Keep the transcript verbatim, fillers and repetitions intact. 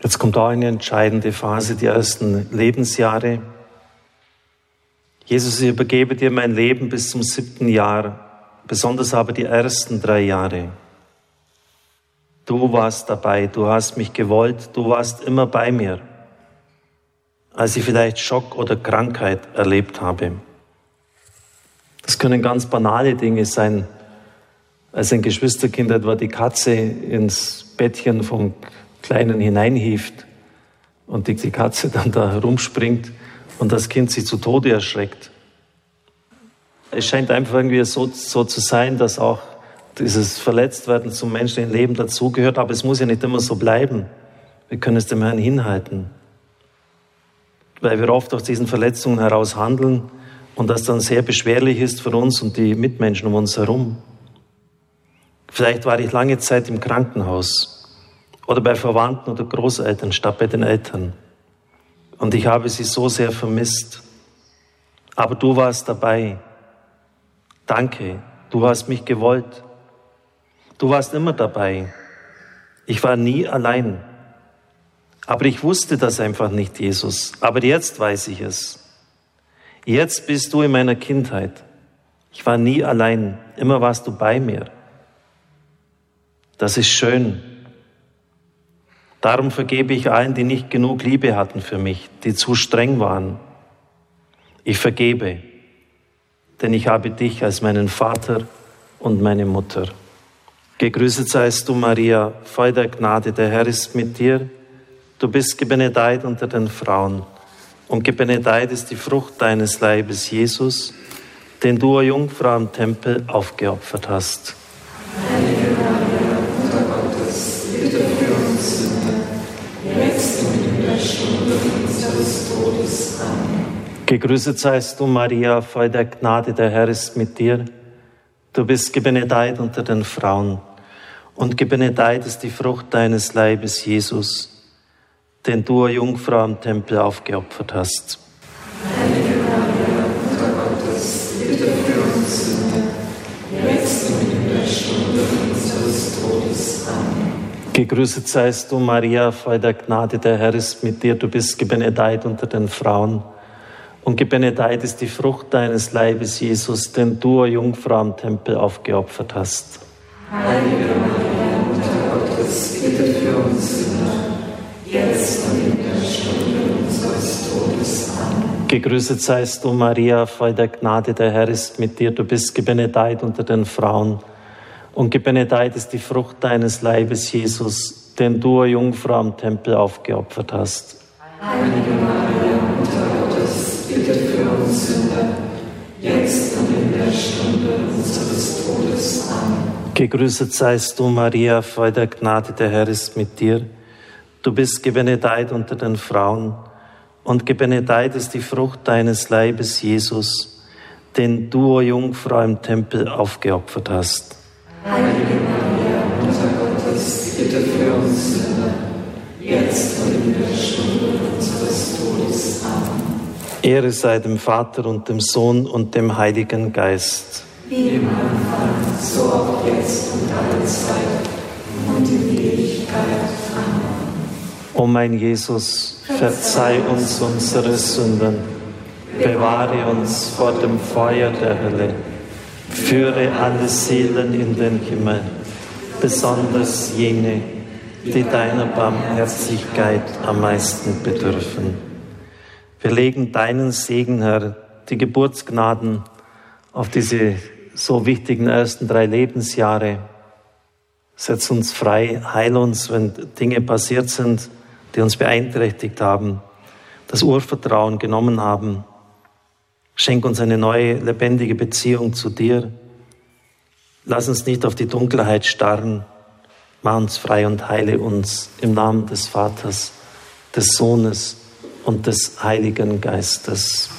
Jetzt kommt auch eine entscheidende Phase, die ersten Lebensjahre. Jesus, ich übergebe dir mein Leben bis zum siebten Jahr, besonders aber die ersten drei Jahre. Du warst dabei, du hast mich gewollt, du warst immer bei mir, als ich vielleicht Schock oder Krankheit erlebt habe. Das können ganz banale Dinge sein, als ein Geschwisterkind etwa die Katze ins Bettchen vom Kleinen hineinhieft und die Katze dann da herumspringt und das Kind sich zu Tode erschreckt. Es scheint einfach irgendwie so, so zu sein, dass auch dieses Verletztwerden zum menschlichen Leben dazugehört, aber es muss ja nicht immer so bleiben. Wir können es dem Herrn hinhalten, weil wir oft aus diesen Verletzungen heraus handeln und das dann sehr beschwerlich ist für uns und die Mitmenschen um uns herum. Vielleicht war ich lange Zeit im Krankenhaus oder bei Verwandten oder Großeltern statt bei den Eltern. Und ich habe sie so sehr vermisst. Aber du warst dabei. Danke, du hast mich gewollt. Du warst immer dabei. Ich war nie allein. Aber ich wusste das einfach nicht, Jesus. Aber jetzt weiß ich es. Jetzt bist du in meiner Kindheit. Ich war nie allein. Immer warst du bei mir. Das ist schön. Darum vergebe ich allen, die nicht genug Liebe hatten für mich, die zu streng waren. Ich vergebe, denn ich habe dich als meinen Vater und meine Mutter. Gegrüßet seist du, Maria, voll der Gnade, der Herr ist mit dir. Du bist gebenedeit unter den Frauen und gebenedeit ist die Frucht deines Leibes, Jesus, den du, o Jungfrau, am Tempel aufgeopfert hast. Heilige Maria, Mutter Gottes, bitte für uns Sünder, jetzt und in der Stunde unseres Todes. Amen. Gegrüßet seist du, Maria, voll der Gnade, der Herr ist mit dir. Du bist gebenedeit unter den Frauen und gebenedeit ist die Frucht deines Leibes, Jesus, den du, o Jungfrau, am Tempel aufgeopfert hast. Heilige Maria, Mutter Gottes, bitte für uns Sünder, jetzt und in der Stunde unseres Todes. Amen. Gegrüßet seist du, Maria, voll der Gnade, der Herr ist mit dir. Du bist gebenedeit unter den Frauen und gebenedeit ist die Frucht deines Leibes, Jesus, den du, o Jungfrau, am Tempel aufgeopfert hast. Heilige Maria, Mutter Gottes, bitte für uns Sünder, jetzt und in der Stunde unseres Todes. Amen. Gegrüßet seist du, Maria, voll der Gnade, der Herr ist mit dir. Du bist gebenedeit unter den Frauen und gebenedeit ist die Frucht deines Leibes, Jesus, den du, o Jungfrau, am Tempel aufgeopfert hast. Heilige Maria, Mutter Gottes, bitte für uns Sünder, jetzt und in der Stunde unseres Todes. Amen. Gegrüßet seist du, Maria, voll der Gnade, der Herr ist mit dir. Du bist gebenedeit unter den Frauen und gebenedeit ist die Frucht deines Leibes, Jesus, den du, o Jungfrau, im Tempel aufgeopfert hast. Heilige Maria, Mutter Gottes, bitte für uns Sünder, jetzt und in der Stunde unseres Todes. Amen. Ehre sei dem Vater und dem Sohn und dem Heiligen Geist. Wie im Anfang, so auch jetzt und alle Zeit und in Ewigkeit. Amen. O mein Jesus, verzeih uns unsere Sünden, bewahre uns vor dem Feuer der Hölle, führe alle Seelen in den Himmel, besonders jene, die deiner Barmherzigkeit am meisten bedürfen. Wir legen deinen Segen, Herr, die Geburtsgnaden auf diese so wichtigen ersten drei Lebensjahre. Setz uns frei, heil uns, wenn Dinge passiert sind, die uns beeinträchtigt haben, das Urvertrauen genommen haben. Schenk uns eine neue, lebendige Beziehung zu dir. Lass uns nicht auf die Dunkelheit starren. Mach uns frei und heile uns im Namen des Vaters, des Sohnes und des Heiligen Geistes.